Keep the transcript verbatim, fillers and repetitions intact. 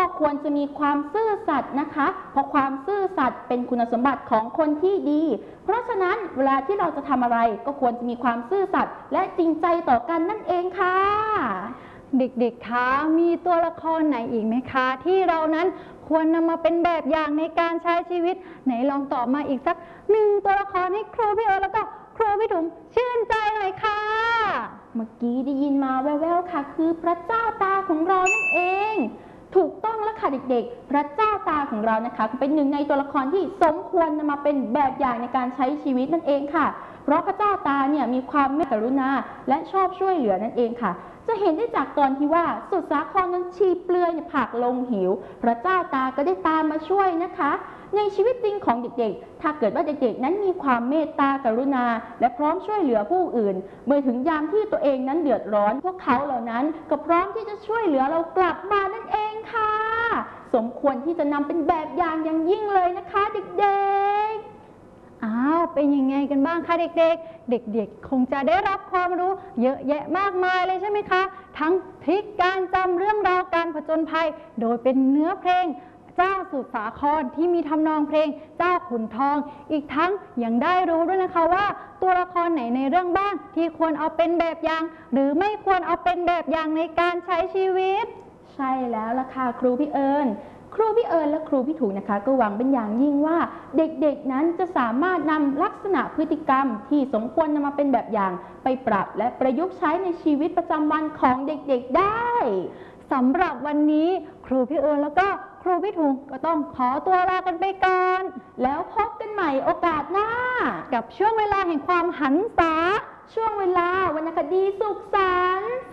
ควรจะมีความซื่อสัตย์นะคะเพราะความซื่อสัตย์เป็นคุณสมบัติของคนที่ดีเพราะฉะนั้นเวลาที่เราจะทำอะไรก็ควรจะมีความซื่อสัตย์และจริงใจต่อกันนั่นเองค่ะเด็กๆคะมีตัวละครไหนอีกไหมคะที่เรานั้นควรนำมาเป็นแบบอย่างในการใช้ชีวิตไหนลองตอบมาอีกสักหนึ่งตัวละครให้ครูพี่เอิญแล้วก็ครูพี่ถุงชื่นใจหน่อยค่ะเมื่อกี้ได้ยินมาแว่วๆค่ะคือพระเจ้าตาของเรานั่นเองถูกต้องแล้วค่ะเด็กๆพระเจ้าตาของเรานะคะเป็นหนึ่งในตัวละครที่สมควรนำมาเป็นแบบอย่างในการใช้ชีวิตนั่นเองค่ะเพราะพระเจ้าตาเนี่ยมีความเมตตากรุณาและชอบช่วยเหลือนั่นเองค่ะจะเห็นได้จากตอนที่ว่าสุดสาครนั้นชีเปลือยผลักลงหิวพระเจ้าตาก็ได้ตามมาช่วยนะคะในชีวิตจริงของเด็กๆถ้าเกิดว่าเด็กๆนั้นมีความเมตตากรุณาและพร้อมช่วยเหลือผู้อื่นเมื่อถึงยามที่ตัวเองนั้นเดือดร้อนพวกเขาเหล่านั้นก็พร้อมที่จะช่วยเหลือเรากลับมานั่นเองค่ะสมควรที่จะนำเป็นแบบอย่างอย่างยิ่งเลยนะคะเด็กๆอ้าวเป็นยังไงกันบ้างคะเด็กๆเด็กๆคงจะได้รับความรู้เยอะแยะมากมายเลยใช่ไหมคะทั้งทริคการจำเรื่องราวการผจญภัยโดยเป็นเนื้อเพลงเจ้าสุดสาครที่มีทำนองเพลงเจ้าขุนทองอีกทั้งยังได้รู้ด้วยนะคะว่าตัวละครไหนในเรื่องบ้างที่ควรเอาเป็นแบบอย่างหรือไม่ควรเอาเป็นแบบอย่างในการใช้ชีวิตใช่แล้วล่ะค่ะครูพี่เอิญครูพี่เอิญและครูพี่ถูกนะคะก็หวังเป็นอย่างยิ่งว่าเด็กๆนั้นจะสามารถนำลักษณะพฤติกรรมที่สมควรนำมาเป็นแบบอย่างไปปรับและประยุกต์ใช้ในชีวิตประจำวันของเด็กๆได้สำหรับวันนี้ครูพี่เอิญแล้วก็ครูพี่ถุงก็ต้องขอตัวลากันไปก่อนแล้วพบกันใหม่โอกาสหน้ากับช่วงเวลาแห่งความหันษาช่วงเวลาวรรณคดีสุขสันต์